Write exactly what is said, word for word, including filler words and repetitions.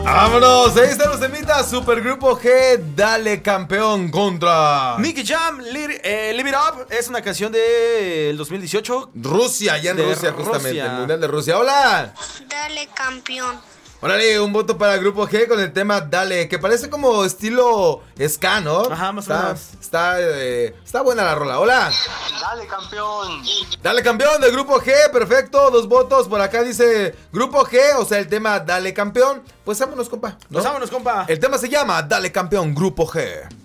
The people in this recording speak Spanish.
Vámonos, ahí están los temitas. Supergrupo G, Dale Campeón contra Nicky Jam, Live, eh, Live It Up. Es una canción del dos mil dieciocho. Rusia, ya en De Rusia justamente, Rusia. el Mundial de Rusia. Hola. Dale campeón. Órale, un voto para el Grupo G con el tema Dale, que parece como estilo ska, ¿no? Ajá, más o está, menos. Está, eh, está buena la rola. Hola. Dale, campeón. Dale Campeón del Grupo G, perfecto, dos votos. Por acá dice Grupo G, o sea, el tema Dale Campeón. Pues vámonos, compa, ¿no? Pues vámonos, compa. El tema se llama Dale Campeón, Grupo G.